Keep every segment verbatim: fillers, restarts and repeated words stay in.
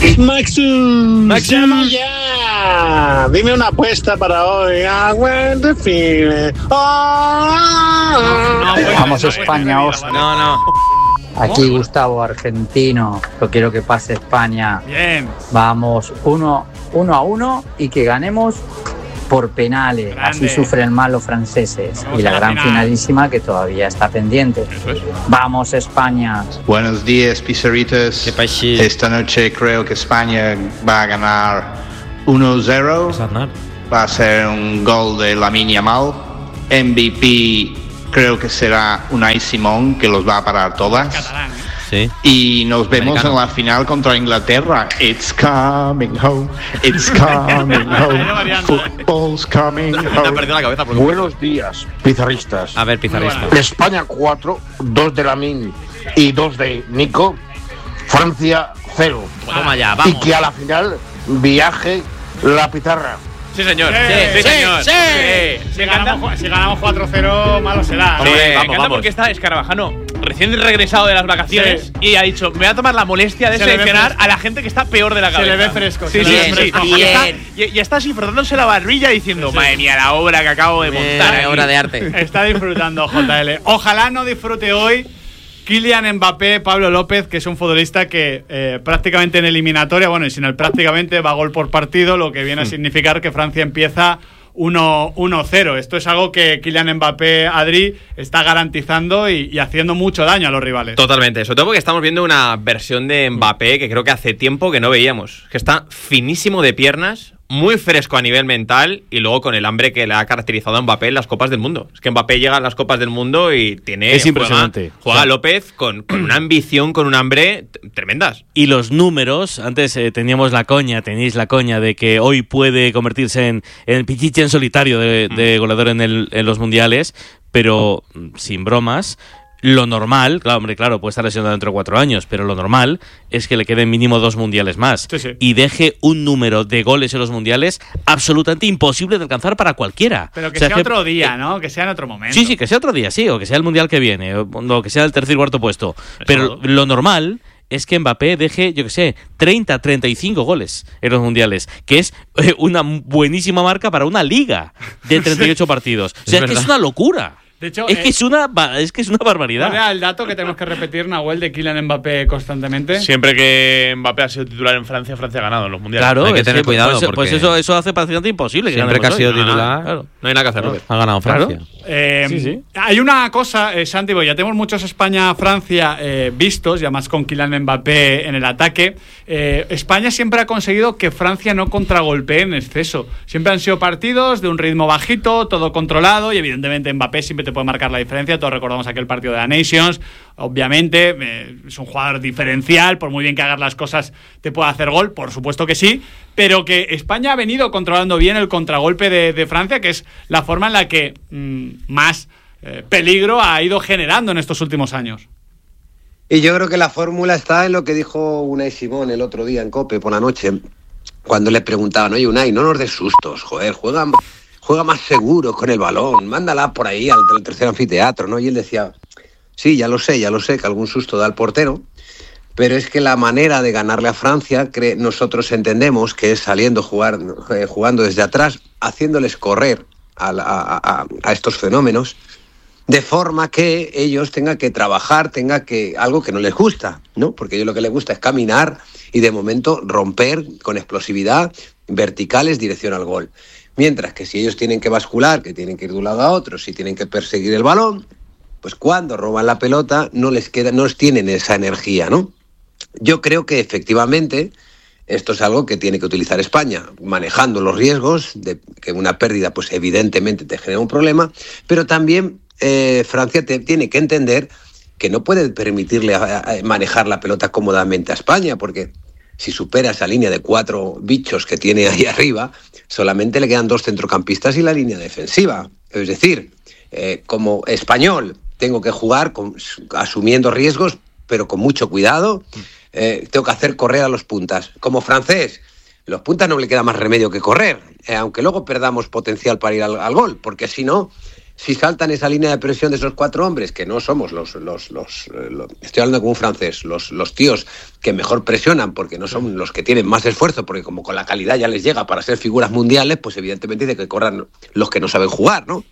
Maxu, Maxu. llama ya. Dime una apuesta para hoy. I want to feel it. Oh. No, no, Vamos no, España, no, Oscar. No, no. Aquí Gustavo, argentino. Yo quiero que pase España. Bien. Vamos, uno, uno a uno y que ganemos por penales. Grande. Así sufren más los franceses. Vamos y la a la gran final. finalísima que todavía está pendiente. Eso es. Vamos España. Buenos días, Pizarritos. ¿Qué pasa? Esta noche creo que España va a ganar uno cero. Va a ser un gol de Lamine Yamal. M V P creo que será Unai Simón, que los va a parar todas. Catalán, ¿eh? Sí. Y nos vemos Americano. en la final contra Inglaterra. It's coming home. It's coming home. Football's coming Me ha home. perdido la cabeza. Porque... Buenos días, pizarristas. A ver, pizarrista. España cuatro, dos de Lamine y dos de Nico. Francia cero. Toma ya, Y vamos. que a la final viaje la pizarra. Sí, señor. Sí, Sí, señor. sí. Si ganamos, si ganamos cuatro cero, malo será. Hombre, Me vamos, encanta vamos. porque está Escarabajano recién regresado de las vacaciones Sí. y ha dicho, me voy a tomar la molestia de Se le ve seleccionar fresco. a la gente que está peor de la Se cabeza. le ve fresco, Sí, se sí, le ve sí, fresco. sí. Y está, Bien. y, y está así frotándose la barbilla diciendo, Sí, sí. madre mía, la obra que acabo de montar. Eh, aquí". obra de arte. Está disfrutando J L. Ojalá no disfrute hoy Kylian Mbappé, Pablo López, que es un futbolista que eh, prácticamente en eliminatoria, bueno, y sin el prácticamente va gol por partido, lo que viene a significar que Francia empieza uno cero. Esto es algo que Kylian Mbappé, Adri, está garantizando y, y haciendo mucho daño a los rivales. Totalmente, sobre todo porque estamos viendo una versión de Mbappé que creo que hace tiempo que no veíamos, que está finísimo de piernas, muy fresco a nivel mental y luego con el hambre que le ha caracterizado a Mbappé en las Copas del Mundo. Es que Mbappé llega a las Copas del Mundo y tiene... Es impresionante. Juega, juega López con, con una ambición, con un hambre t- tremendas. Y los números, antes eh, teníamos la coña, tenéis la coña de que hoy puede convertirse en, en el pichichi en solitario de, de goleador en, el, en los mundiales, pero sin bromas. Lo normal, claro, hombre, claro, puede estar lesionado dentro de cuatro años, pero lo normal es que le queden mínimo dos mundiales más. Sí, sí. Y deje un número de goles en los mundiales absolutamente imposible de alcanzar para cualquiera. Pero que O sea, sea que- otro día, ¿no? Que sea en otro momento. Sí, sí, que sea otro día, sí, o que sea el mundial que viene, o, o que sea el tercer y cuarto puesto. Pero lo normal es que Mbappé deje, yo que sé, treinta, treinta y cinco goles en los mundiales, que es eh, una buenísima marca para una liga de treinta y ocho partidos. O sea, es, Es que es verdad. una locura. De hecho, es eh, que es una ba- es que es una barbaridad. ¿cuál era el dato que tenemos que repetir, Nahuel, de Kylian Mbappé constantemente? Siempre que Mbappé ha sido titular en Francia, Francia ha ganado en los mundiales. Claro, Hay que es tener cuidado pues, porque pues eso, eso hace prácticamente imposible. Que siempre que ha ganemos sido hoy. titular, Claro. No hay nada que hacer, López. ha ganado Claro. Francia. Eh, Sí, sí. Hay una cosa, eh, Santi, porque ya tenemos muchos España-Francia eh, vistos, y además con Kylian Mbappé en el ataque. Eh, España siempre ha conseguido que Francia no contragolpee en exceso. Siempre han sido partidos de un ritmo bajito, todo controlado, y evidentemente Mbappé siempre te puede marcar la diferencia. Todos recordamos aquel partido de la Nations. Obviamente eh, es un jugador diferencial, por muy bien que hagas las cosas te puede hacer gol, por supuesto que sí, pero que España ha venido controlando bien el contragolpe de, de Francia, que es la forma en la que mmm, más eh, peligro ha ido generando en estos últimos años. Y yo creo que la fórmula está en lo que dijo Unai Simón el otro día en COPE por la noche, cuando le preguntaban, oye Unai, no nos des sustos, joder, juega, juega más seguro con el balón, mándala por ahí al, al tercer anfiteatro, ¿no? Y él decía, sí, ya lo sé, ya lo sé, que algún susto da el portero, pero es que la manera de ganarle a Francia, cre- nosotros entendemos que es saliendo, jugar, eh, jugando desde atrás, haciéndoles correr a, la- a, a, a estos fenómenos, de forma que ellos tengan que trabajar, tengan que algo que no les gusta, ¿no? Porque a ellos lo que les gusta es caminar y de momento romper con explosividad, verticales, dirección al gol. Mientras que si ellos tienen que bascular, que tienen que ir de un lado a otro, si tienen que perseguir el balón, pues cuando roban la pelota no les queda, no tienen esa energía, ¿no? Yo creo que efectivamente esto es algo que tiene que utilizar España, manejando los riesgos de que una pérdida, pues evidentemente te genera un problema, pero también eh, Francia te, tiene que entender que no puede permitirle a, a manejar la pelota cómodamente a España, porque si supera esa línea de cuatro bichos que tiene ahí arriba, solamente le quedan dos centrocampistas y la línea defensiva. Es decir, eh, como español tengo que jugar con, asumiendo riesgos, pero con mucho cuidado. Eh, tengo que hacer correr a los puntas. Como francés, los puntas no le queda más remedio que correr, eh, aunque luego perdamos potencial para ir al, al gol, porque si no, si saltan esa línea de presión de esos cuatro hombres, que no somos los, los, los, los estoy hablando como un francés, los, los tíos que mejor presionan, porque no son los que tienen más esfuerzo, porque como con la calidad ya les llega para ser figuras mundiales, pues evidentemente dice que corran los que no saben jugar, ¿no?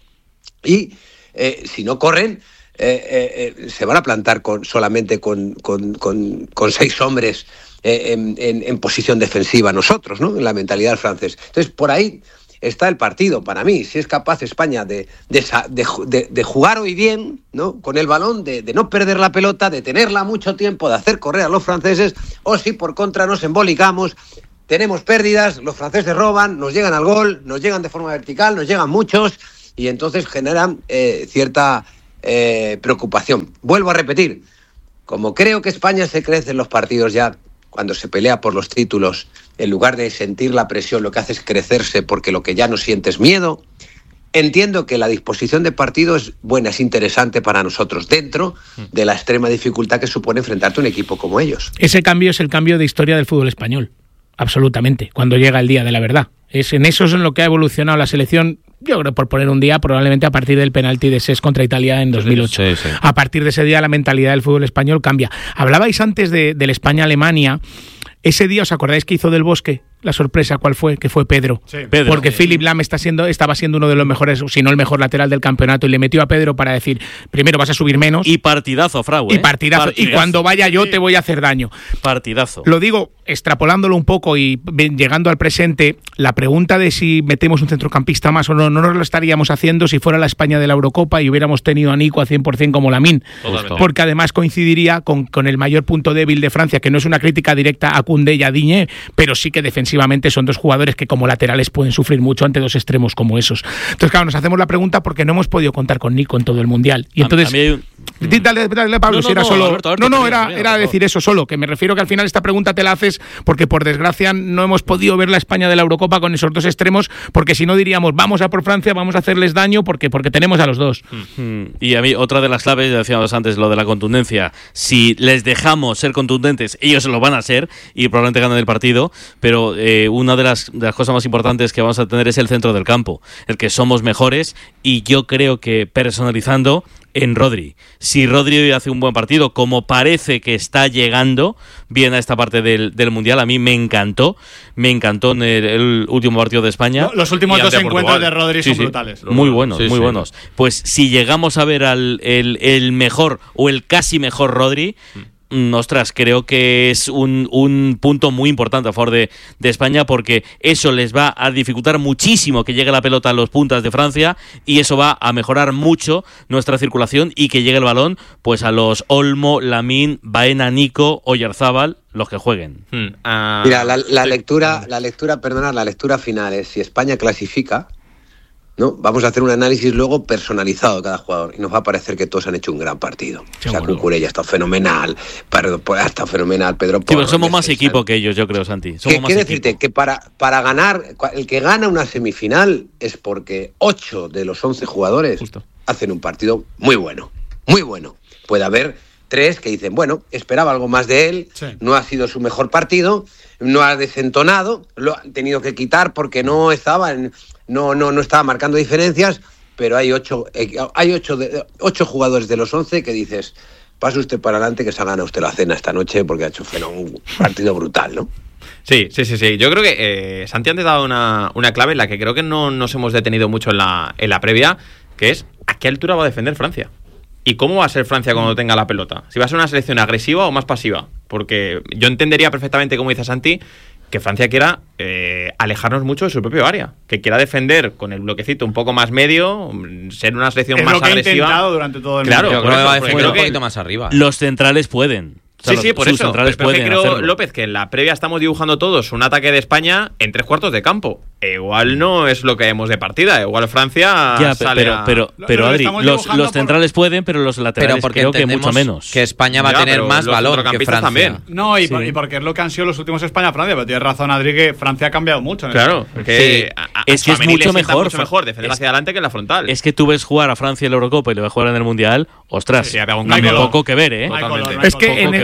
Y eh, si no corren, eh, eh, eh, se van a plantar con, solamente con, con, con, con seis hombres eh, en, en, en posición defensiva nosotros, ¿no? En la mentalidad del francés. Entonces, por ahí está el partido para mí. Si es capaz España de, de, de, de jugar hoy bien, ¿no? Con el balón, de, de no perder la pelota, de tenerla mucho tiempo, de hacer correr a los franceses, o si por contra nos embolicamos, tenemos pérdidas, los franceses roban, nos llegan al gol, nos llegan de forma vertical, nos llegan muchos, y entonces generan eh, cierta eh, preocupación. Vuelvo a repetir, como creo que España se crece en los partidos ya, cuando se pelea por los títulos, en lugar de sentir la presión, lo que hace es crecerse porque lo que ya no siente es miedo. Entiendo que la disposición de partido es buena, es interesante para nosotros, dentro de la extrema dificultad que supone enfrentarte a un equipo como ellos. Ese cambio es el cambio de historia del fútbol español, absolutamente, cuando llega el día de la verdad. Es en eso es en lo que ha evolucionado la selección. Yo creo, por poner un día, probablemente a partir del penalti de Sés contra Italia en dos mil ocho. Sí, sí. A partir de ese día la mentalidad del fútbol español cambia. Hablabais antes de, del España-Alemania. Ese día, ¿os acordáis que hizo Del Bosque? La sorpresa, ¿cuál fue? Que fue Pedro. Sí, Pedro. Porque sí. Philipp Lahm está siendo, estaba siendo uno de los mejores, si no el mejor lateral del campeonato, y le metió a Pedro para decir, primero vas a subir menos. Y partidazo, Frau, ¿eh? Y partidazo. partidazo. Y cuando vaya yo sí. te voy a hacer daño. Partidazo. Lo digo, extrapolándolo un poco y llegando al presente, la pregunta de si metemos un centrocampista más o no, no nos lo estaríamos haciendo si fuera la España de la Eurocopa y hubiéramos tenido a Nico a cien por ciento como Lamine. Porque además coincidiría con, con el mayor punto débil de Francia, que no es una crítica directa a Koundé y a Digne, pero sí que defensivamente son dos jugadores que como laterales pueden sufrir mucho ante dos extremos como esos. Entonces, claro, nos hacemos la pregunta porque no hemos podido contar con Nico en todo el Mundial. Y entonces, a, a mí hay un... dale, dale, Pablo, no, no, si era no, solo... Alberto, Alberto, no, no, era, era decir eso solo, que me refiero que al final esta pregunta te la haces porque, por desgracia, no hemos podido ver la España de la Eurocopa con esos dos extremos, porque si no diríamos, vamos a por Francia, vamos a hacerles daño, porque, porque tenemos a los dos. Mm. Y a mí, otra de las claves, ya decíamos antes, lo de la contundencia. Si les dejamos ser contundentes, ellos lo van a ser y probablemente ganan el partido, pero eh, una de las de las cosas más importantes que vamos a tener es el centro del campo, el que somos mejores, y yo creo que personalizando en Rodri. Si Rodri hoy hace un buen partido, como parece que está llegando bien a esta parte del, del Mundial, a mí me encantó, me encantó en el, el último partido de España. No, los últimos dos encuentros de Rodri sí, son sí, brutales. Muy buenos, sí, muy sí. buenos. Pues si llegamos a ver al el, el mejor o el casi mejor Rodri, ostras, creo que es un, un punto muy importante a favor de, de España, porque eso les va a dificultar muchísimo que llegue la pelota a los puntas de Francia, y eso va a mejorar mucho nuestra circulación y que llegue el balón pues a los Olmo, Lamine, Baena, Nico, Oyarzábal, los que jueguen. Hmm. Uh, Mira, la, la lectura, la lectura, perdonad, la lectura final es: si España clasifica, ¿no? Vamos a hacer un análisis luego personalizado de cada jugador y nos va a parecer que todos han hecho un gran partido. Seguro. O sea, Cucurella ha estado fenomenal, ha estado fenomenal, Pedro Porro. Sí, pero somos más equipo que ellos, yo creo, Santi. Somos más quiero equipo. decirte que para, para ganar, el que gana una semifinal es porque ocho de los once jugadores Justo. hacen un partido muy bueno, muy bueno. Puede haber tres que dicen, bueno, esperaba algo más de él, sí. no ha sido su mejor partido, no ha desentonado, lo han tenido que quitar porque no estaba en... No, no, no estaba marcando diferencias, pero hay ocho, hay ocho, de, ocho jugadores de los once que dices, pase usted para adelante que se ha ganado usted la cena esta noche porque ha hecho un partido brutal, ¿no? Sí, sí, sí, sí. Yo creo que eh, Santi antes ha dado una, una clave en la que creo que no nos hemos detenido mucho en la, en la previa, que es a qué altura va a defender Francia. ¿Y cómo va a ser Francia cuando tenga la pelota? Si va a ser una selección agresiva o más pasiva. Porque yo entendería perfectamente, como dice Santi, que Francia quiera eh, alejarnos mucho de su propio área, que quiera defender con el bloquecito un poco más medio, ser una selección es más lo que agresiva. He intentado durante todo el claro, mundo. Yo creo que va a defender un que poquito más arriba. Los centrales pueden. O sea, sí, sí, por sus eso. centrales pero, pero pueden que creo, hacerlo. López, que en la previa estamos dibujando todos un ataque de España en tres cuartos de campo. E igual no es lo que vemos de partida. Igual Francia ya, sale pero, a... pero, pero, Adri, los, los centrales por... pueden, pero los laterales pero creo que mucho menos. Que España va ya, a tener más valor que Francia. También. No, y, sí. por, y porque es lo que han sido los últimos España-Francia. Pero tienes razón, Adri, que Francia ha cambiado mucho. En claro, porque sí. a, a es que es mucho mejor. mucho mejor defender es, hacia adelante que en la frontal. Es que tú ves jugar a Francia en la Eurocopa y lo ves jugar en el Mundial, ostras, sí, un no hay color. poco que ver, ¿eh? No hay color, no hay es que en,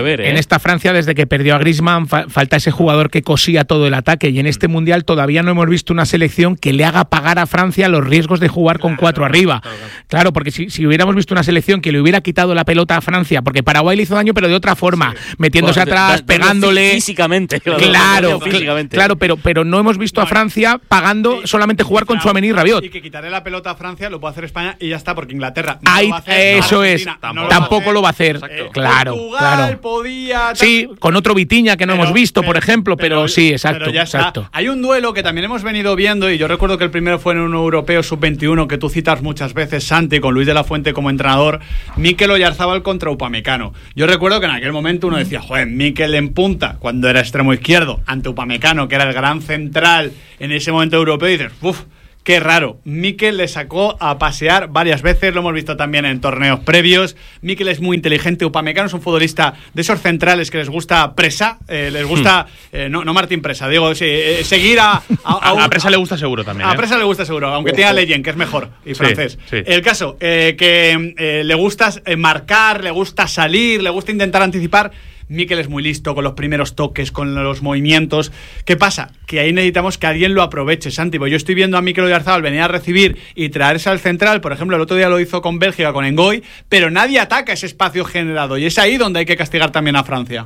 ver, ¿eh? En esta Francia, desde que perdió a Griezmann, fa falta ese jugador que cosía todo el ataque. Y en este Mundial todavía no hemos visto una selección que le haga pagar a Francia los riesgos de jugar con cuatro arriba. Claro, porque si, si hubiéramos visto una selección que le hubiera quitado la pelota a Francia, porque Paraguay le hizo daño, pero de otra forma, sí. metiéndose bueno, atrás, da, da, pegándole. Físicamente. Claro, físicamente. claro, pero, pero no hemos visto no, a Francia pagando sí, solamente jugar con Tchouaméni y Rabiot. Y que quitarle la pelota a Francia lo puede hacer España y ya está, porque Inglaterra no Ahí, lo va a hacer. Eso es, no tampoco lo va a hacer. Eh, claro, Portugal claro. podía. Sí, con otro Vitinha que no pero, hemos visto, pero, por ejemplo, pero, pero sí, exacto. Pero ya está. exacto. Hay un duelo que también hemos venido viendo, y yo recuerdo que el primero fue en un europeo sub veintiuno que tú citas muchas veces, Santi, con Luis de la Fuente como entrenador, Mikel Oyarzabal contra Upamecano. Yo recuerdo que en aquel momento uno decía, joder, Mikel en punta, cuando era extremo izquierdo, ante Upamecano, que era el gran central en ese momento europeo, y dices, uff, qué raro. Mikel le sacó a pasear varias veces, lo hemos visto también en torneos previos. Mikel es muy inteligente, Upamecano es un futbolista de esos centrales que les gusta presa, eh, les gusta, eh, no, no Martín Presa, digo, sí, eh, seguir a... A, a, un, a Presa le gusta seguro también. A ¿eh? Presa le gusta seguro, aunque tenga Leyen, que es mejor, y francés. Sí, sí. El caso, eh, que eh, le gusta eh, marcar, le gusta salir, le gusta intentar anticipar. Mikel es muy listo con los primeros toques, con los movimientos. ¿Qué pasa? Que ahí necesitamos que alguien lo aproveche, Santi. Yo estoy viendo a Mikel Oyarzabal venir a recibir y traerse al central. Por ejemplo, el otro día lo hizo con Bélgica, con Ngoy, pero nadie ataca ese espacio generado. Y es ahí donde hay que castigar también a Francia.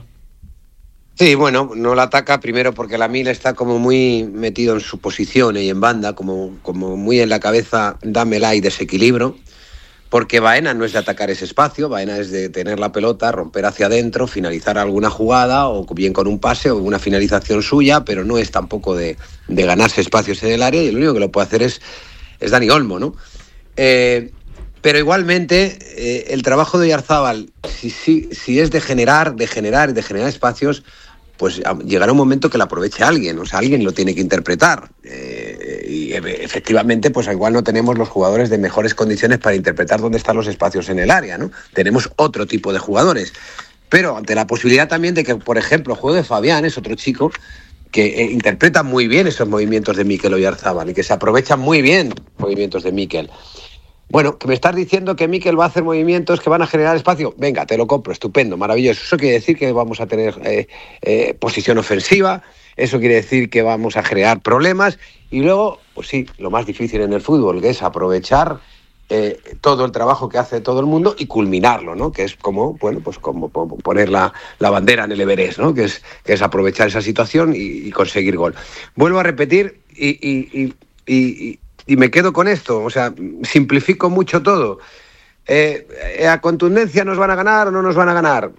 Sí, bueno, no la ataca primero porque Lamine está como muy metido en su posición y en banda, como, como muy en la cabeza, dámela y desequilibrio. Porque Baena no es de atacar ese espacio, Baena es de tener la pelota, romper hacia adentro, finalizar alguna jugada, o bien con un pase o una finalización suya, pero no es tampoco de, de ganarse espacios en el área, y el único que lo puede hacer es, es Dani Olmo, ¿no? Eh, pero igualmente, eh, el trabajo de Oyarzabal, si, si, si es de generar, de generar y de generar espacios, pues llegará un momento que lo aproveche alguien, o sea, alguien lo tiene que interpretar. Eh, y efectivamente, pues igual no tenemos los jugadores de mejores condiciones para interpretar dónde están los espacios en el área, ¿no? Tenemos otro tipo de jugadores. Pero ante la posibilidad también de que, por ejemplo, juegue Fabián, es otro chico que eh, interpreta muy bien esos movimientos de Mikel Oyarzabal y que se aprovechan muy bien movimientos de Mikel. Bueno, que me estás diciendo que Mikel va a hacer movimientos que van a generar espacio. Venga, te lo compro, estupendo, maravilloso. Eso quiere decir que vamos a tener eh, eh, posición ofensiva, eso quiere decir que vamos a generar problemas y luego, pues sí, lo más difícil en el fútbol, que es aprovechar eh, todo el trabajo que hace todo el mundo y culminarlo, ¿no? Que es como, bueno, pues como poner la, la bandera en el Everest, ¿no? Que es, que es aprovechar esa situación y, y conseguir gol. Vuelvo a repetir y... y, y, y Y me quedo con esto, o sea, simplifico mucho todo. Eh, ¿A contundencia nos van a ganar o no nos van a ganar?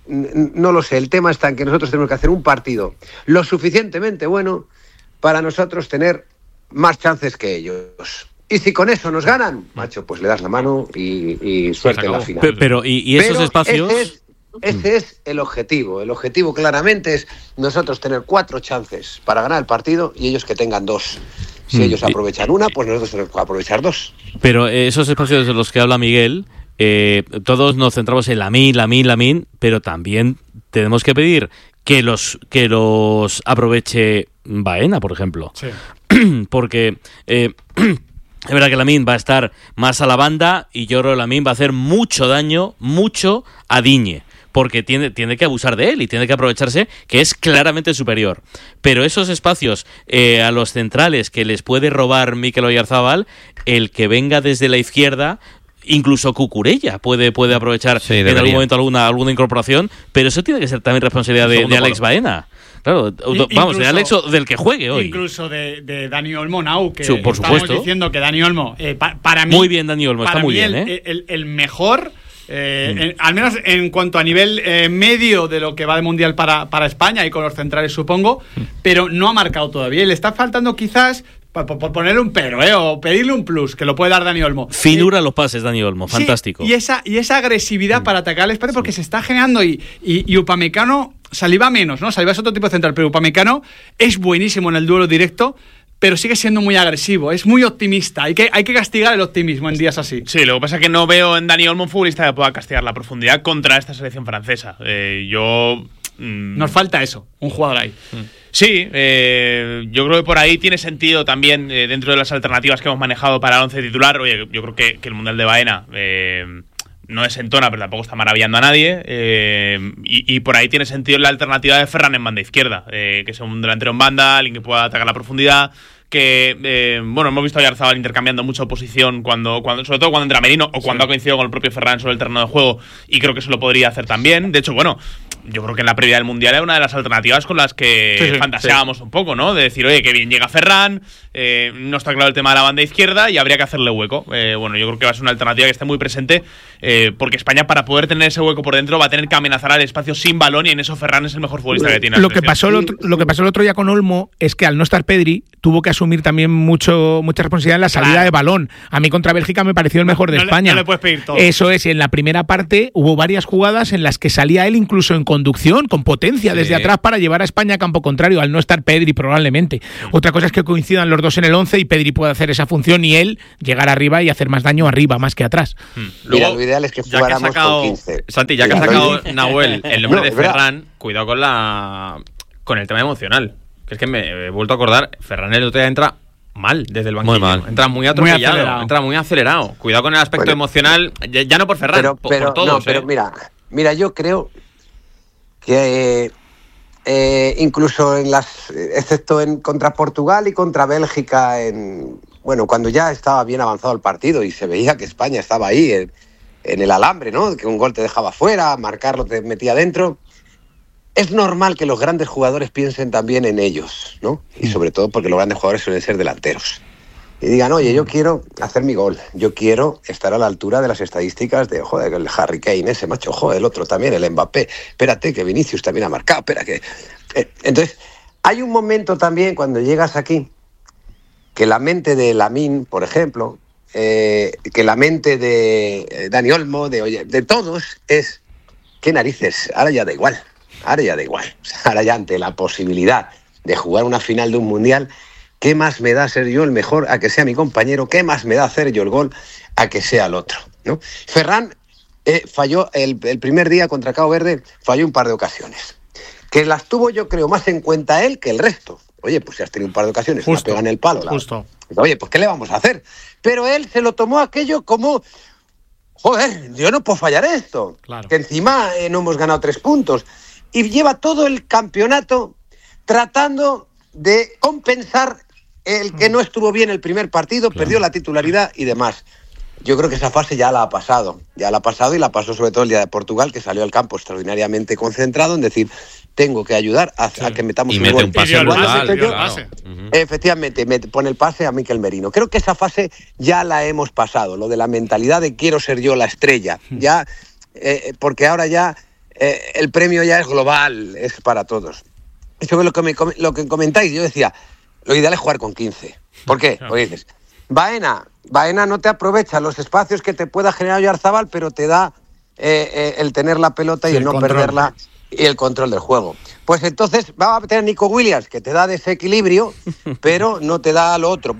No lo sé, el tema está en que nosotros tenemos que hacer un partido lo suficientemente bueno para nosotros tener más chances que ellos. Y si con eso nos ganan, macho, pues le das la mano y, y suerte en la final. Pero, pero ¿y, y esos pero espacios...? Ese es, ese es el objetivo. El objetivo claramente es nosotros tener cuatro chances para ganar el partido y ellos que tengan dos. Si ellos aprovechan una, pues nosotros tenemos que aprovechar dos. Pero eh, esos espacios de los que habla Miguel, eh, todos nos centramos en Lamine, Lamine, Lamine, pero también tenemos que pedir que los que los aproveche Baena, por ejemplo. Sí. Porque eh, es verdad que Lamine va a estar más a la banda y yo creo que Lamine va a hacer mucho daño, mucho a Digne. Porque tiene, tiene que abusar de él y tiene que aprovecharse, que es claramente superior. Pero esos espacios eh, a los centrales que les puede robar Mikel Oyarzabal, el que venga desde la izquierda, incluso Cucurella puede, puede aprovechar sí, en algún momento alguna, alguna incorporación, pero eso tiene que ser también responsabilidad de, de Alex Baena. Claro, vamos, incluso, de Alex o del que juegue hoy. Incluso de, de Dani Olmo, Nau, que sí, por estamos supuesto. diciendo que Dani Olmo, eh, pa, para mí... Muy bien Dani Olmo, está muy bien. El, ¿eh? el, el mejor... Eh, mm. en, al menos en cuanto a nivel eh, medio de lo que va de mundial para, para España y con los centrales supongo, mm. pero no ha marcado todavía y le está faltando quizás por, por ponerle un pero eh, o pedirle un plus que lo puede dar Dani Olmo. Finura eh, los pases Dani Olmo, fantástico. Sí, y, esa, y esa agresividad mm. para atacar al espacio porque sí. se está generando y, y, y Upamecano saliva menos, ¿no? Saliva es otro tipo de central, pero Upamecano es buenísimo en el duelo directo, pero sigue siendo muy agresivo, es muy optimista. Hay que, hay que castigar el optimismo en días así. Sí, lo que pasa es que no veo en Dani Olmo un futbolista que pueda castigar la profundidad contra esta selección francesa. Eh, yo... Mmm... Nos falta eso, un jugador ahí. Mm. Sí, eh, yo creo que por ahí tiene sentido también, eh, dentro de las alternativas que hemos manejado para el once titular. Oye, yo creo que, que el Mundial de Baena... Eh, no desentona, pero tampoco está maravillando a nadie. Eh, y, y por ahí tiene sentido la alternativa de Ferran en banda izquierda, eh, que es un delantero en banda, alguien que pueda atacar la profundidad. Que, eh, bueno, hemos visto a Oyarzabal intercambiando mucho posición, cuando, cuando, sobre todo cuando entra Merino o cuando sí. ha coincidido con el propio Ferran sobre el terreno de juego, y creo que eso lo podría hacer también. De hecho, bueno, yo creo que en la previa del Mundial era una de las alternativas con las que sí, sí, fantaseábamos sí. un poco, ¿no? De decir, oye, que bien llega Ferran, eh, no está claro el tema de la banda izquierda y habría que hacerle hueco. Eh, bueno, yo creo que va a ser una alternativa que esté muy presente, eh, porque España, para poder tener ese hueco por dentro, va a tener que amenazar al espacio sin balón, y en eso Ferran es el mejor futbolista que tiene. Lo que pasó el otro, lo que pasó el otro día con Olmo es que al no estar Pedri, tuvo que asumir también mucho mucha responsabilidad en la salida claro. de balón. A mí contra Bélgica me pareció el mejor de no España. Le, no le puedes pedir todo. Eso es, y en la primera parte hubo varias jugadas en las que salía él incluso en conducción, con potencia sí. desde atrás para llevar a España a campo contrario, al no estar Pedri probablemente. Sí. Otra cosa es que coincidan los dos en el once y Pedri puede hacer esa función y él llegar arriba y hacer más daño arriba más que atrás. Hmm. Luego, mira, lo ideal es que jugáramos que sacado, con quince. Santi, ya que ha sacado Nahuel el nombre no, de Ferran, cuidado con la con el tema emocional. Que es que me he vuelto a acordar, Ferran el otro día entra mal desde el banquillo. Muy mal. Entra muy atropellado, muy entra muy acelerado. Cuidado con el aspecto bueno, emocional, ya, ya no por Ferran, pero, por, pero, por todos. No, pero eh. mira, mira, yo creo que eh, eh, incluso en las, excepto en contra Portugal y contra Bélgica, en bueno, cuando ya estaba bien avanzado el partido y se veía que España estaba ahí en, en el alambre, ¿no? Que un gol te dejaba fuera, marcarlo te metía dentro. Es normal que los grandes jugadores piensen también en ellos, ¿no? Y sobre todo porque los grandes jugadores suelen ser delanteros. Y digan, oye, yo quiero hacer mi gol, yo quiero estar a la altura de las estadísticas de, joder, el Harry Kane, ese macho, joder, el otro también, el Mbappé, espérate que Vinicius también ha marcado, espera que... Eh, entonces, hay un momento también cuando llegas aquí que la mente de Lamine, por ejemplo, eh, que la mente de Dani Olmo, de, oye, de todos, es, ¿qué narices? Ahora ya da igual. Ahora ya da igual. Ahora ya ante la posibilidad de jugar una final de un mundial, ¿qué más me da ser yo el mejor a que sea mi compañero? ¿Qué más me da hacer yo el gol a que sea el otro? ¿No? Ferran eh, falló el, el primer día contra Cabo Verde, falló un par de ocasiones. Que las tuvo yo creo más en cuenta él que el resto. Oye, pues si has tenido un par de ocasiones, justo, una pega en el palo. La... Justo. Oye, pues ¿qué le vamos a hacer? Pero él se lo tomó aquello como... Joder, yo no puedo fallar esto. Claro. Que encima eh, no hemos ganado tres puntos. Y lleva todo el campeonato tratando de compensar el que no estuvo bien el primer partido, claro. perdió la titularidad y demás. Yo creo que esa fase ya la ha pasado, ya la ha pasado y la pasó sobre todo el día de Portugal, que salió al campo extraordinariamente concentrado en decir, tengo que ayudar a, sí. a que metamos y un mete gol. Un pase brutal, yo, claro. uh-huh. Efectivamente, me pone el pase a Mikel Merino. Creo que esa fase ya la hemos pasado, lo de la mentalidad de quiero ser yo la estrella, ya, eh, porque ahora ya eh, el premio ya es global, es para todos. Eso es lo que, me, lo que comentáis, yo decía, lo ideal es jugar con quince. ¿Por qué? Claro. Pues dices, Baena, Baena no te aprovecha los espacios que te pueda generar Oyarzabal, pero te da eh, eh, el tener la pelota y sí, el no control. perderla y el control del juego. Pues entonces va a tener Nico Williams, que te da desequilibrio, pero no te da lo otro.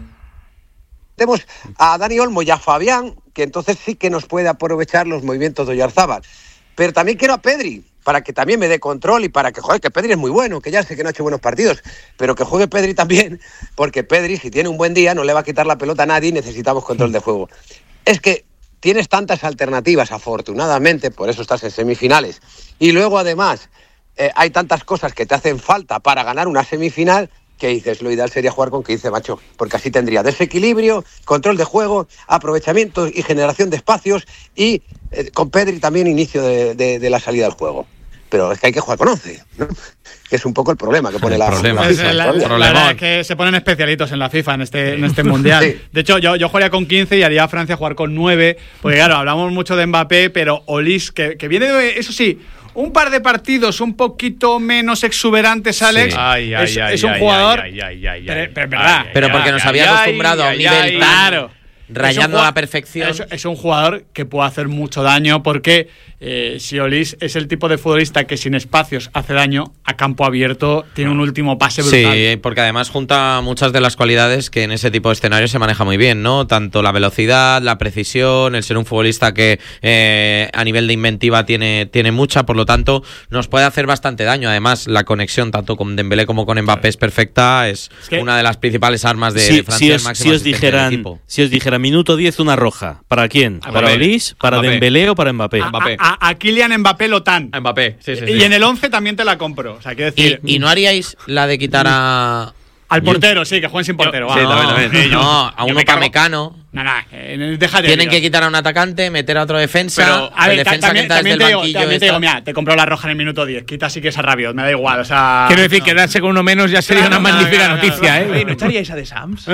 Tenemos a Dani Olmo y a Fabián, que entonces sí que nos puede aprovechar los movimientos de Oyarzabal. Pero también quiero a Pedri, para que también me dé control y para que, joder, que Pedri es muy bueno, que ya sé que no ha hecho buenos partidos, pero que juegue Pedri también, porque Pedri, si tiene un buen día, no le va a quitar la pelota a nadie y necesitamos control de juego. Es que tienes tantas alternativas, afortunadamente, por eso estás en semifinales. Y luego, además, eh, hay tantas cosas que te hacen falta para ganar una semifinal, que dices, lo ideal sería jugar con quince, macho, porque así tendría desequilibrio, control de juego, aprovechamiento y generación de espacios y eh, con Pedri también inicio de, de, de la salida del juego. Pero es que hay que jugar con once, ¿no? Que es un poco el problema que pone el la, problema. la FIFA. Es la, la, la verdad es que se ponen especialitos en la FIFA en este, en este mundial. Sí. De hecho, yo, yo jugaría con quince y haría a Francia jugar con nueve, porque claro, hablamos mucho de Mbappé, pero Olis, que, que viene de, eso sí, un par de partidos un poquito menos exuberantes, Alex. Sí. Ay, ay, es, ay, es un ay, jugador. Ay, ay, ay, ay, pero, pero, verdad. Ay, pero porque nos ay, había ay, acostumbrado ay, a un nivel ay, tan claro. rayando a la perfección. Es, es un jugador que puede hacer mucho daño porque eh, si Olís es el tipo de futbolista que sin espacios hace daño, a campo abierto tiene un último pase brutal. Sí, porque además junta muchas de las cualidades que en ese tipo de escenarios se maneja muy bien, ¿no? Tanto la velocidad, la precisión, el ser un futbolista que eh, a nivel de inventiva tiene, tiene mucha, por lo tanto nos puede hacer bastante daño. Además, la conexión tanto con Dembélé como con Mbappé es perfecta, es, es que una de las principales armas de, si, de Francia. Si os, si os dijeran, si os dijera minuto diez una roja, ¿para quién? A ¿Para Olís, para Mbappé. Dembélé o para Mbappé? A, a, a Kylian Mbappé Lotán. A Mbappé, sí, sí, sí. Y en el once también te la compro. O sea, quiero decir, ¿Y, ¿Y no haríais la de quitar a... al portero, sí, que jueguen sin portero. Yo, va, sí, no, también, también. yo- No, a yo un me cargo- Upamecano. No, no, eh, déjate. Tienen tío. que quitar a un atacante, meter a otro defensa. Pero, a el ver, ta- defensa también, que entra también desde te el digo, banquillo también te esta- digo, mira, te compro la roja en el minuto diez, quita si que es a Rabiot, me da igual, o sea... Quiero decir, no. quedarse con uno menos ya sería Claro, una no, magnífica no, no, noticia, Oye, ¿eh? ¿no echaríais a de Sams?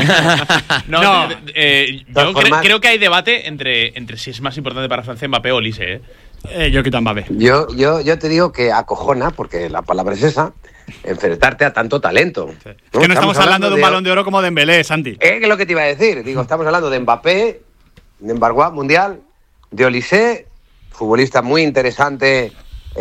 no, No. de- de- eh, yo todas cre- formas- creo que hay debate entre, entre si es más importante para Francia Mbappé o Olise, ¿eh? Eh, yo quito a Mbappé. Yo, yo, yo te digo que acojona, porque la palabra es esa, enfrentarte a tanto talento. Es que no estamos hablando de un balón de oro como Dembélé, Santi. Eh, ¿Qué es lo que te iba a decir? Digo, estamos hablando de Mbappé, de Mbarguá, mundial, de Olise, futbolista muy interesante,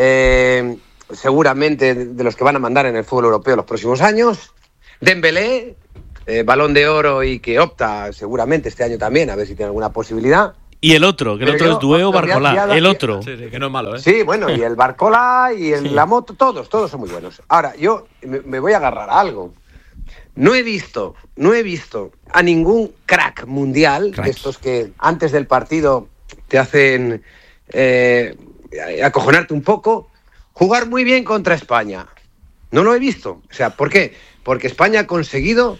eh, seguramente de de los que van a mandar en el fútbol europeo los próximos años. Dembélé, eh, balón de oro y que opta seguramente este año también, a ver si tiene alguna posibilidad. Y el otro, que el Pero otro yo, es Dueo Oscar, Barcolá. ya- ya- El otro. Sí, sí, que no es malo, ¿eh? Sí, bueno, y el Barcola y el, la moto, todos, todos son muy buenos. Ahora, yo me, me voy a agarrar a algo. No he visto, no he visto a ningún crack mundial, de estos que antes del partido te hacen eh, acojonarte un poco, jugar muy bien contra España. No lo he visto. O sea, ¿por qué? Porque España ha conseguido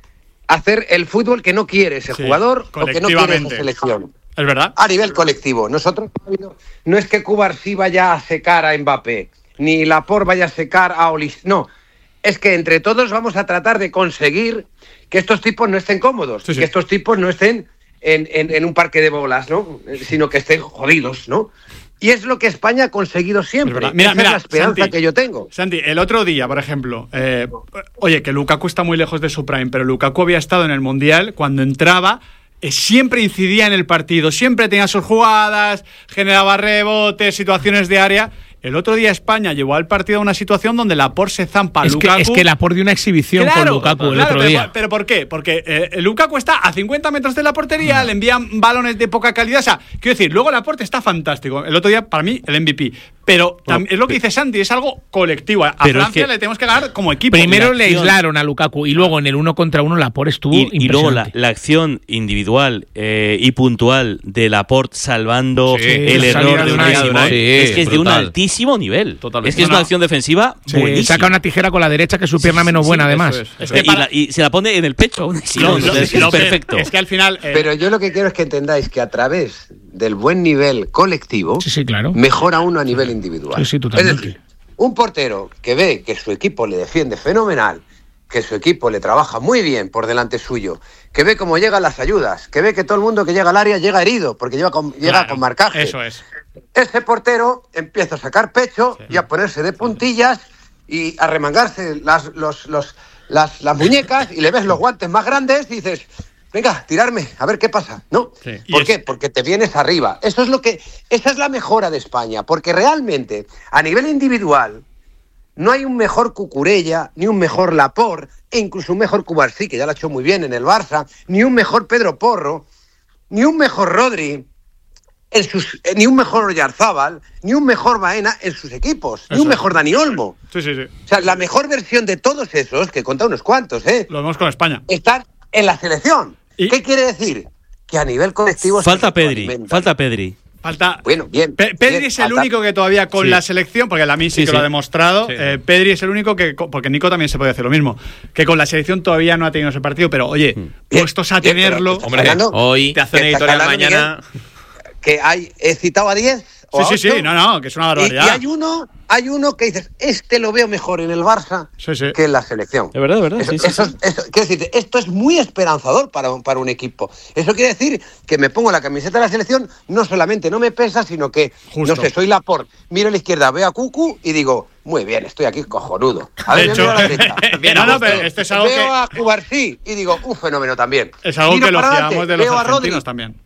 hacer el fútbol que no quiere ese Sí, jugador o que no quiere esa colectivamente. selección. ¿Es verdad? A nivel colectivo. Nosotros no es que Cubarsí vaya a secar a Mbappé, ni Laporte vaya a secar a Olis. No, es que entre todos vamos a tratar de conseguir que estos tipos no estén cómodos, Sí, sí. que estos tipos no estén en, en- en un parque de bolas, ¿no? Sino que estén jodidos, ¿no? Y es lo que España ha conseguido Es siempre. verdad. Mira, Esa mira, es la esperanza Santi, que yo tengo. Santi, el otro día, por ejemplo, eh, oye, que Lukaku está muy lejos de su prime, pero Lukaku había estado en el Mundial cuando entraba, eh, siempre incidía en el partido, siempre tenía sus jugadas, generaba rebotes, situaciones de área. El otro día España llevó al partido a una situación donde Laporte se zampa a Es que, Lukaku. es que Laporte dio una exhibición Claro, con Lukaku el claro, otro pero, día. ¿Pero por qué? Porque eh, Lukaku está a cincuenta metros de la portería, le envían balones de poca calidad. O sea, quiero decir, luego Laporte está fantástico. El otro día, para mí, el M V P. Pero tam- es lo que dice Santi, es algo colectivo. A Pero es Francia que- le tenemos que ganar como equipo. Primero la le acción- aislaron a Lukaku y luego en el uno contra uno Laporte estuvo Y, y luego la, impresionante. la acción individual eh, y puntual de Laporte salvando Sí, el la error salida de de Unai Unai, Simón, sí, es que es de un brutal. altísimo nivel. Totalmente. Es que es No, una no. acción defensiva Sí, buenísima. saca una tijera con la derecha que es su pierna menos buena, además. eso es. Es que y, para- la- y se la pone en el pecho a Unai Simón. Lo- lo- es, que es lo- perfecto. Es que al final. eh, Pero yo lo que quiero es que entendáis que a través del buen nivel colectivo, Sí, sí, claro. mejora uno a nivel individual. Sí, sí, totalmente. Es decir, un portero que ve que su equipo le defiende fenomenal, que su equipo le trabaja muy bien por delante suyo, que ve cómo llegan las ayudas, que ve que todo el mundo que llega al área llega herido, porque llega con, llega claro, con marcaje. Eso es. Ese portero empieza a sacar pecho y a ponerse de puntillas y a remangarse las, los, los, las, las muñecas y le ves los guantes más grandes y dices, venga, tirarme, a ver qué pasa, ¿no? Sí. Y ¿Por es- qué? Porque te vienes arriba. Eso es lo que, esa es la mejora de España, porque realmente, a nivel individual, no hay un mejor Cucurella, ni un mejor Laporte, e incluso un mejor Cubarsí, que ya lo ha hecho muy bien en el Barça, ni un mejor Pedro Porro, ni un mejor Rodri, en sus, eh, ni un mejor Oyarzábal, ni un mejor Baena en sus equipos, ni Eso un es. mejor Dani Olmo. Sí, sí, sí. O sea, la mejor versión de todos esos, que conta unos cuantos, ¿eh? Lo vemos con España. están en la selección. Y- ¿Qué quiere decir? Que a nivel colectivo... se Falta Pedri, retroalimentan. falta Pedri. Falta. Bueno, bien. Pe- Pedri bien, es el falta- único que todavía con Sí. la selección, porque la sí, Sí, que sí. lo ha demostrado, Sí. eh, Pedri es el único que, porque Nico también se puede hacer lo mismo, que con la selección todavía no ha tenido ese partido, pero oye, Bien, puestos a bien, pero tenerlo, ¿estás Hombre, hablando? Hoy Te hace una ¿Estás editorial hablando, mañana. Que hay, he citado a diez o sí, a sí, sí, ocho, no, no, que es una y, y barbaridad. hay uno, hay uno que dices, este lo veo mejor en el Barça Sí, sí. que en la selección. De verdad, de verdad. Eso, sí, sí, eso- sí. eso- quiero decirte, esto es muy esperanzador para, un- para un equipo. Eso quiere decir que me pongo la camiseta de la selección, no solamente no me pesa, sino que, Justo. no sé, soy Laporte, miro a la izquierda, veo a Cucu y digo, muy bien, estoy aquí cojonudo. A ver, De yo miro hecho, a la derecha. bien, no, no, pero esto es algo veo que- a Cubarsí y digo, un fenómeno también. Es algo Miro que para elogiamos adelante, de los veo a argentinos Rodri, también.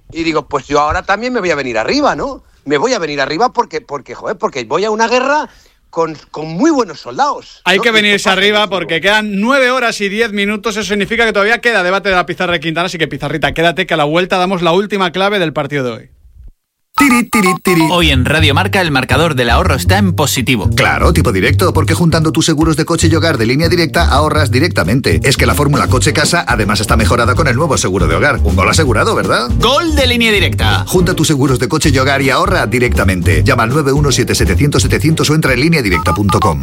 Y digo, pues yo ahora también me voy a venir arriba, ¿no? Me voy a venir arriba porque, porque joder, porque voy a una guerra con, con muy buenos soldados. Hay ¿no? que venirse arriba porque quedan nueve horas y diez minutos. Eso significa que todavía queda debate de la pizarra de Quintana. Así que, Pizarrita, quédate que a la vuelta damos la última clave del partido de hoy. Tiri, tiri, tiri. Hoy en Radio Marca el marcador del ahorro está en positivo. Claro, tipo directo, porque juntando tus seguros de coche y hogar de Línea Directa ahorras directamente. Es que la fórmula coche-casa además está mejorada con el nuevo seguro de hogar. Un gol asegurado, ¿verdad? ¡Gol de Línea Directa! Junta tus seguros de coche y hogar y ahorra directamente. Llama al nueve uno siete siete cero cero siete cero cero o entra en línea directa punto com.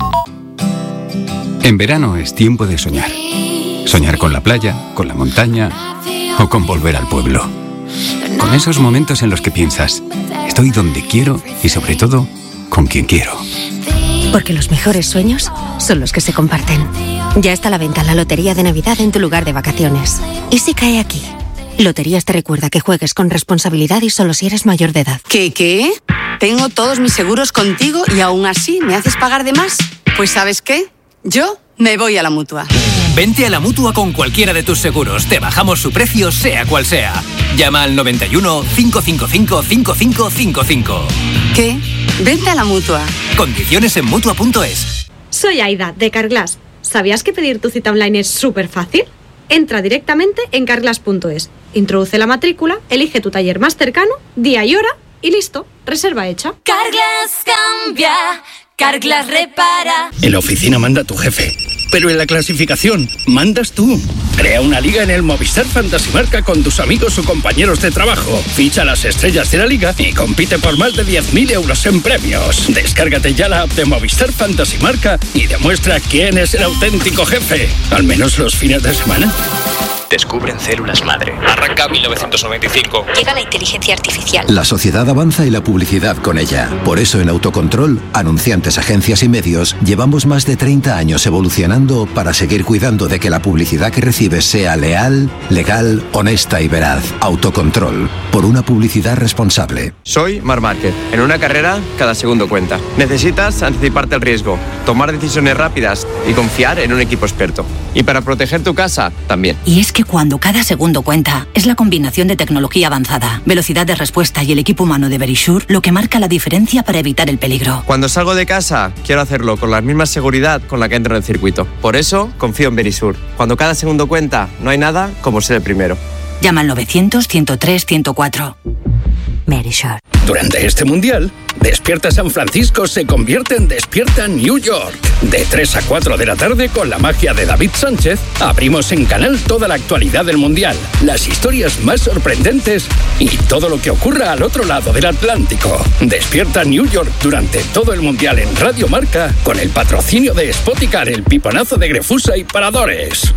En verano es tiempo de soñar. Soñar con la playa, con la montaña o con volver al pueblo. Con esos momentos en los que piensas, estoy donde quiero y sobre todo, con quien quiero. Porque los mejores sueños son los que se comparten. Ya está a la venta la Lotería de Navidad en tu lugar de vacaciones. ¿Y si cae aquí? Loterías te recuerda que juegues con responsabilidad y solo si eres mayor de edad. ¿Qué, qué? Tengo todos mis seguros contigo y aún así me haces pagar de más. Pues ¿sabes qué? Yo me voy a la Mutua. Vente a la Mutua con cualquiera de tus seguros. Te bajamos su precio, sea cual sea. Llama al noventa y uno, cinco cinco cinco, cinco cinco cinco cinco. ¿Qué? Vente a la Mutua. Condiciones en Mutua punto es. Soy Aida, de Carglass. ¿Sabías que pedir tu cita online es súper fácil? Entra directamente en carglass punto es. Introduce la matrícula, elige tu taller más cercano, día y hora y listo. Reserva hecha. Carglass cambia, Carglass repara. En la oficina manda tu jefe, pero en la clasificación mandas tú. Crea una liga en el Movistar Fantasy Marca con tus amigos o compañeros de trabajo. Ficha las estrellas de la liga y compite por más de diez mil euros en premios. Descárgate ya la app de Movistar Fantasy Marca y demuestra quién es el auténtico jefe. Al menos los fines de semana. Descubren células madre. Arranca mil novecientos noventa y cinco. Llega la inteligencia artificial. La sociedad avanza y la publicidad con ella. Por eso en Autocontrol, anunciantes, agencias y medios, llevamos más de treinta años evolucionando para seguir cuidando de que la publicidad que recibes sea leal, legal, honesta y veraz. Autocontrol. Por una publicidad responsable. Soy Marc Márquez. En una carrera, cada segundo cuenta. Necesitas anticiparte al riesgo, tomar decisiones rápidas y confiar en un equipo experto. Y para proteger tu casa, también. Y es que cuando cada segundo cuenta, es la combinación de tecnología avanzada, velocidad de respuesta y el equipo humano de Verisure lo que marca la diferencia para evitar el peligro. Cuando salgo de casa, quiero hacerlo con la misma seguridad con la que entro en el circuito. Por eso, confío en Verisure. Cuando cada segundo cuenta, no hay nada como ser el primero. Llama al novecientos, ciento tres, ciento cuatro. Verisure. Durante este mundial, Despierta San Francisco se convierte en Despierta New York. De tres a cuatro de la tarde, con la magia de David Sánchez, abrimos en Canal toda la actualidad del mundial, las historias más sorprendentes y todo lo que ocurra al otro lado del Atlántico. Despierta New York durante todo el mundial en Radio Marca, con el patrocinio de Spoticar, el piponazo de Grefusa y Paradores.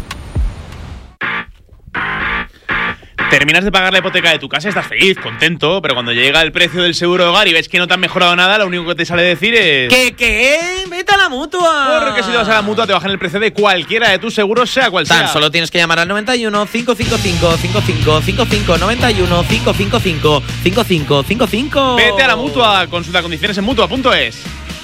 Terminas de pagar la hipoteca de tu casa, estás feliz, contento, pero cuando llega el precio del seguro de hogar y ves que no te han mejorado nada, lo único que te sale decir es... ¿Qué, qué? ¡Vete a la Mutua! Porque si te vas a la Mutua te bajan el precio de cualquiera de tus seguros, sea cual sea. Tan solo tienes que llamar al noventa y uno, cinco cinco cinco, cinco cinco cinco cinco, noventa y uno, cinco cinco cinco, cinco cinco cinco cinco. Vete a la Mutua, consulta condiciones en Mutua punto es.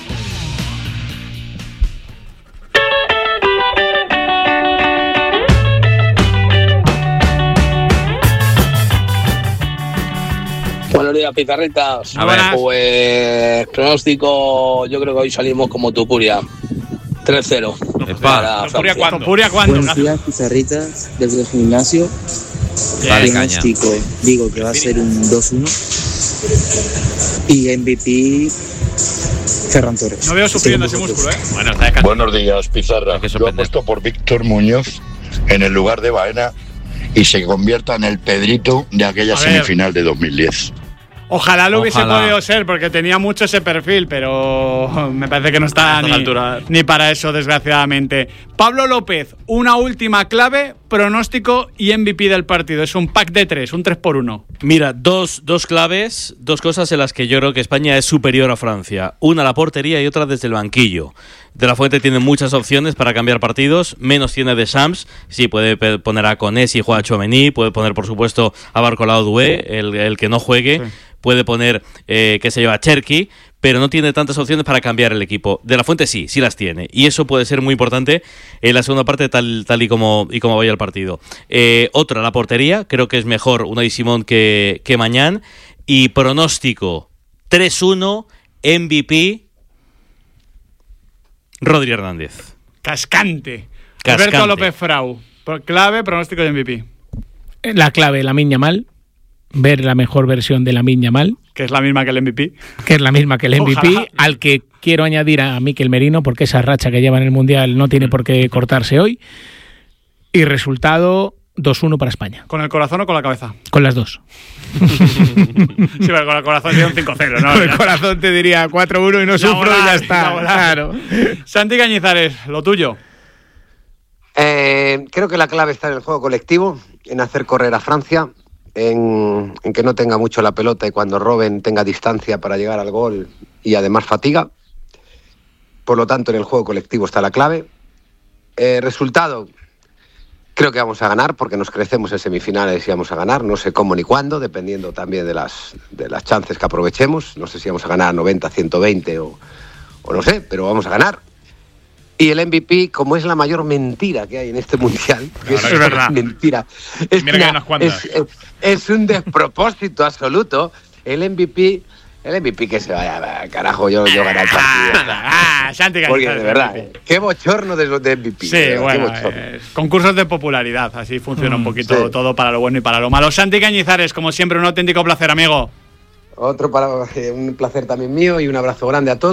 Buenos días, pizarritas. A ver, pues pronóstico, yo creo que hoy salimos como Tupuria. tres cero. Para Tupuria cuánto. Tupuria cuánto. Buenos días, pizarritas, desde el gimnasio. Vale, pronóstico, digo que va a ser un dos uno. Y M V P Ferran Torres. No veo sufriendo ese músculo, ¿eh? Bueno, está descansando. Buenos días, Pizarra. Yo apuesto por Víctor Muñoz en el lugar de Baena y se convierta en el Pedrito de aquella semifinal de dos mil diez. Ojalá lo hubiese Ojalá. podido ser, porque tenía mucho ese perfil, pero me parece que no está ni, ni para eso, desgraciadamente. Pablo López, una última clave, pronóstico y M V P del partido. Es un pack de tres, un tres por uno. Mira, dos, dos claves, dos cosas en las que yo creo que España es superior a Francia. Una, la portería, y otra desde el banquillo. De la Fuente tiene muchas opciones para cambiar partidos, menos tiene de Shams. Sí, puede poner a Conés y juega a Tchouaméni, puede poner, por supuesto, a Barcolau Doué, el, el que no juegue. Sí. Puede poner, eh, qué sé yo, a Cherki, pero no tiene tantas opciones para cambiar el equipo. De la Fuente sí, sí las tiene, y eso puede ser muy importante en la segunda parte tal, tal y como y como vaya el partido. Eh, otra, la portería, creo que es mejor Unai Simón que, que Mañán, y pronóstico tres uno, M V P Rodri Hernández. Cascante. Cascante. Alberto López Frau, clave, pronóstico de M V P. La clave, Lamine Yamal, ver la mejor versión de Lamine Yamal, que es la misma que el M V P. Que es la misma que el M V P, Ojalá. al que quiero añadir a Mikel Merino, porque esa racha que lleva en el Mundial no tiene por qué cortarse hoy. Y resultado dos uno para España. ¿Con el corazón o con la cabeza? Con las dos. Sí, pero con el corazón sería un cinco cero, ¿no? Con el corazón te diría cuatro uno y no sufro y ya está. Claro. Santi Cañizares, lo tuyo. Eh, creo que la clave está en el juego colectivo, en hacer correr a Francia, en, en que no tenga mucho la pelota y cuando roben tenga distancia para llegar al gol y además fatiga. Por lo tanto, en el juego colectivo está la clave. Eh, resultado, creo que vamos a ganar porque nos crecemos en semifinales y vamos a ganar. No sé cómo ni cuándo, dependiendo también de las, de las chances que aprovechemos. No sé si vamos a ganar noventa, ciento veinte o, o no sé, pero vamos a ganar. Y el M V P, como es la mayor mentira que hay en este mundial, que Claro, es, es verdad. mentira, es, Mira que hay una- unas cuantas. es, es- es un despropósito absoluto. El M V P, el M V P que se vaya, carajo, yo, yo gané el partido. Ah, Santi Porque Cañizares. de verdad, M V P. eh, qué bochorno de, de M V P. Sí, de verdad, bueno, qué bochorno. eh, concursos de popularidad, así funciona un Mm, poquito sí. todo para lo bueno y para lo malo. Santi Cañizares, como siempre, un auténtico placer, amigo. Otro para, eh, un placer también mío y un abrazo grande a todos.